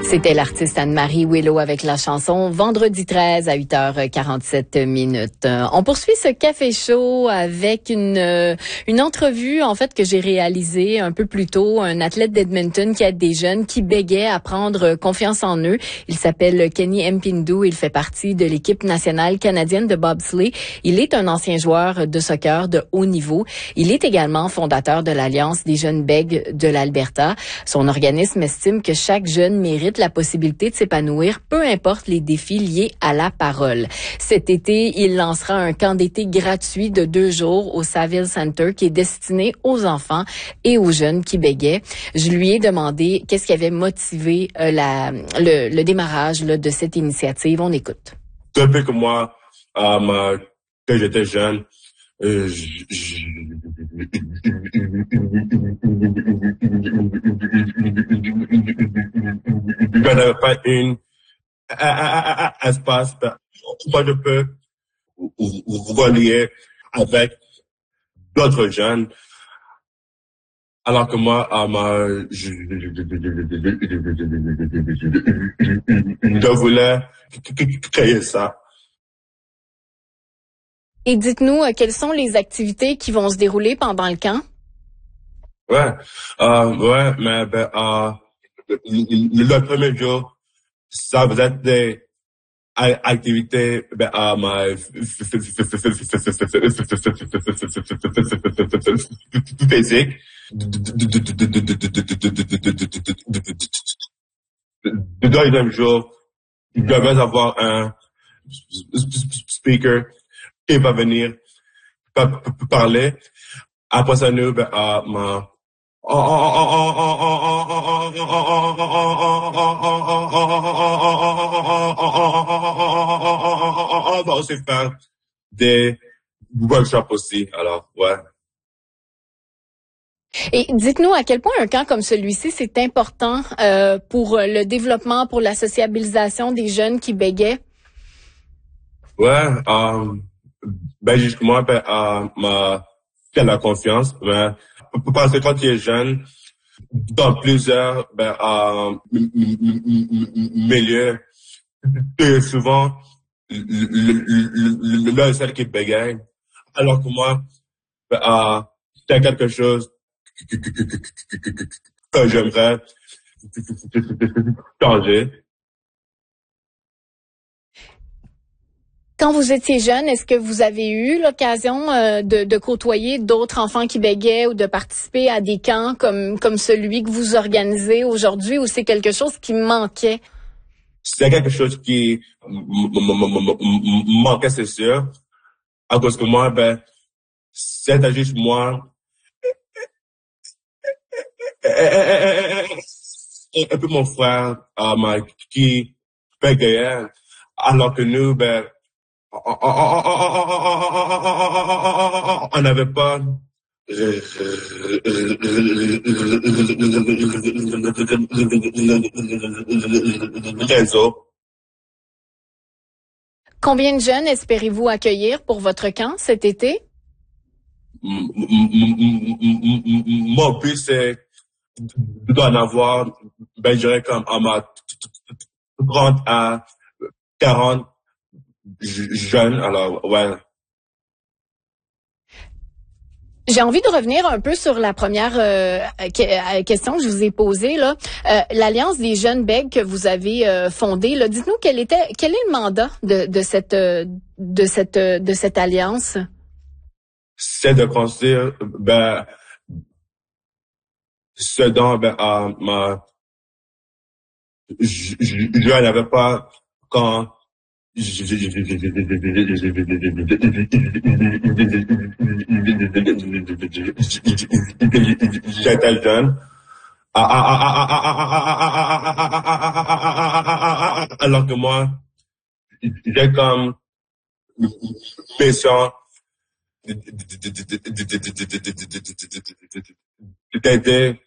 C'était l'artiste Anne-Marie Willow avec la chanson Vendredi 13 à 8h47. On poursuit ce café chaud avec une entrevue en fait que j'ai réalisée un peu plus tôt. Un athlète d'Edmonton qui aide des jeunes qui bégaient à prendre confiance en eux. Il s'appelle Kenny Mpindou. Il fait partie de l'équipe nationale canadienne de bobsleigh. Il est un ancien joueur de soccer de haut niveau. Il est également fondateur de l'Alliance des jeunes bègues de l'Alberta. Son organisme estime que chaque jeune mérite la possibilité de s'épanouir, peu importe les défis liés à la parole. Cet été, il lancera un camp d'été gratuit de 2 jours au Saville Center qui est destiné aux enfants et aux jeunes qui bégaient. Je lui ai demandé qu'est-ce qui avait motivé le démarrage de cette initiative. On écoute. Depuis que moi, que j'étais jeune, je n'avais pas un espace où je peux relier avec d'autres jeunes. Alors que moi, je voulais créer ça. Et dites-nous, quelles sont les activités qui vont se dérouler pendant le camp? Ouais, mais le premier jour, ça va être des activités physiques. Le deuxième jour, je vais avoir un speaker qui va venir parler. Après ça, nous, on va aussi faire des workshops aussi. Alors, ouais. Et dites-nous à quel point un camp comme celui-ci, c'est important pour le développement, pour la sociabilisation des jeunes qui bégaient. Ouais, justement, fait la confiance, parce que quand tu es jeune, dans plusieurs milieux, tu es souvent le seul qui bégaye, alors que moi, c'est quelque chose que j'aimerais changer. Quand vous étiez jeune, est-ce que vous avez eu l'occasion de côtoyer d'autres enfants qui bégaient ou de participer à des camps comme celui que vous organisez aujourd'hui, ou c'est quelque chose qui manquait? C'est quelque chose qui manquait, c'est sûr, à cause que moi, c'était juste moi et puis mon frère qui bégayait, alors que nous, on n'avait pas réseau. Combien de jeunes espérez-vous accueillir pour votre camp cet été? Mon but, c'est d'en avoir, je dirais comme 30 à 40 jeunes. Alors, ouais. J'ai envie de revenir un peu sur la première question que je vous ai posée là. L'Alliance des jeunes bègues que vous avez fondée, là, dites-nous quel est le mandat de cette alliance? C'est de construire ce dont je n'avais pas quand j'étais jeune. Alors que moi, j'ai comme mission d'aider